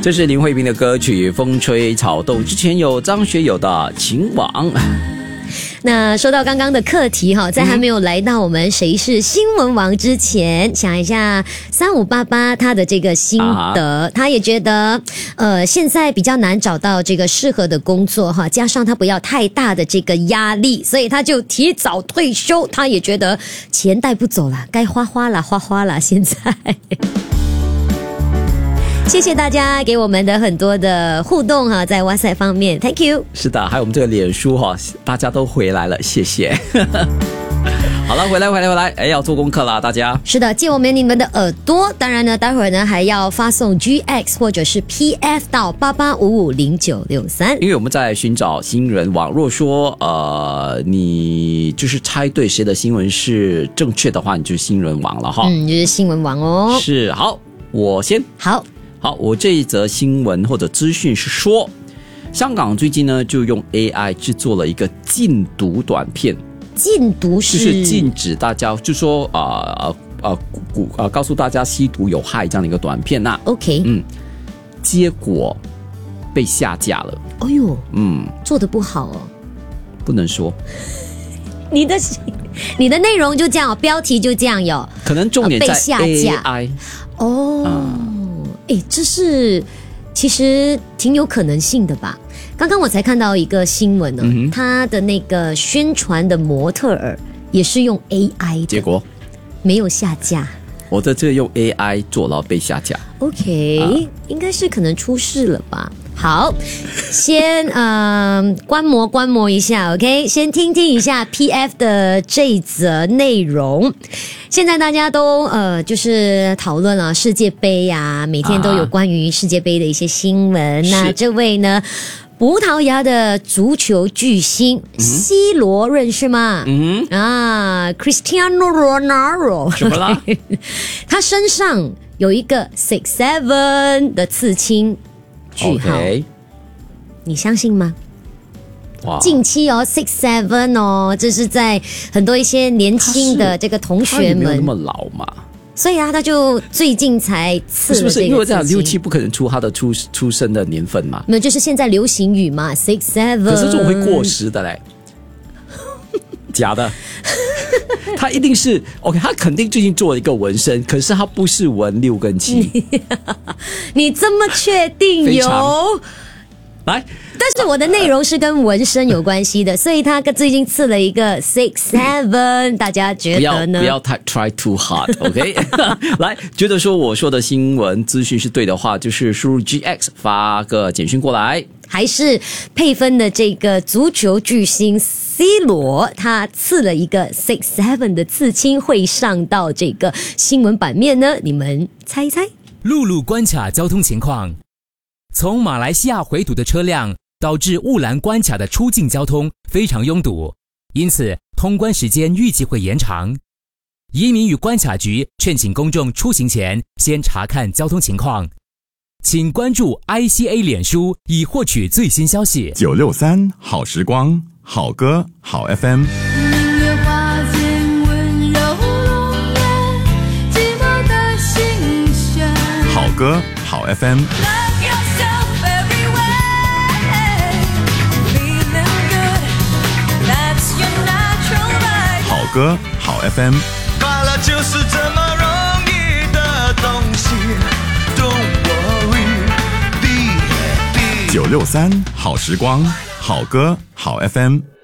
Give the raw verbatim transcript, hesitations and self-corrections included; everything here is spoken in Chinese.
这是林慧萍的歌曲《风吹草动》，之前有张学友的《情网》。 那说到刚刚的课题哈，在还没有来到我们谁是新闻王之前，想一下三五八八他的这个心得，啊、他也觉得呃现在比较难找到这个适合的工作哈，加上他不要太大的这个压力，所以他就提早退休。他也觉得钱带不走了，该花花了，花花了，现在。谢谢大家给我们的很多的互动哈，在哇塞方面 ，Thank you。 是的，还有我们这个脸书哈，大家都回来了，谢谢。好了，回来回来回来，哎，要做功课啦，大家。 是的，借我们你们的耳朵。当然呢，待会儿呢还要发送 G X 或者是 P F 到八八五五零九六三， 因为我们在寻找新人网。若说呃，你就是猜对谁的新闻是正确的话，你就是新人网了哈。 嗯，就是新闻网哦。 是，好，我先。 好。 好，我这一则新闻或者资讯是说，香港最近呢就用 A I 制作了一个禁毒短片。 禁毒是就是禁止大家，就说呃呃呃呃告诉大家吸毒有害这样的一个短片呐。 OK， 嗯，结果被下架了。 哎呦， 嗯， 做得不好哦， 不能说。 你的你的内容就这样，标题就这样有， 可能重点在 A I。 被下架哦。嗯诶，这是其实挺有可能性的吧。刚刚我才看到一个新闻呢，嗯、他的那个宣传的模特儿也是用 A I 的， 结果没有下架。 我的这用 A I 做了被下架。 OK，、啊、应该是可能出事了吧。好，先呃观摩观摩一下 ，OK， 先听听一下 P F 的这一则内容。现在大家都呃就是讨论了世界杯啊，每天都有关于世界杯的一些新闻。啊、那这位呢，葡萄牙的足球巨星、嗯、C 罗认识吗？嗯啊 ，Cristiano Ronaldo 怎么了？ 他身上有一个 six seven 的刺青。句号， okay. 你相信吗？哇，近期哦 ，six seven 哦，这是在很多一些年轻的这个同学们，他也没有那么老嘛， 所以啊，他就最近才刺了这个刺青。是不是因为这样六七不可能出他的出出生的年份嘛？ 没有，就是现在流行语嘛 ，six seven。 可是这种会过时的嘞，假的。他一定是 OK， 他肯定最近做了一个纹身，可是他不是纹六跟七。 你这么确定有？ 来， 但是我的内容是跟纹身有关系的，所以他最近刺了一个 six seven， 大家觉得呢？ 不要不要太 try too hard，OK？、Okay? 来，觉得说我说的新闻资讯是对的话，就是输入 G X 发个简讯过来。 还是配分的这个足球巨星 C 罗，他刺了一个 six seven 的刺青，会上到这个新闻版面呢？你们猜一猜？ 陆路关卡交通情况：从马来西亚回堵的车辆导致雾兰关卡的出境交通非常拥堵，因此通关时间预计会延长。移民与关卡局劝请公众出行前先查看交通情况。请关注 I C A 脸书以获取最新消息。 九六三好时光，好歌好 F M。好歌好 F M。好歌好 F M。快乐就是这么容易的东西。九六三好时光，好歌好 F M。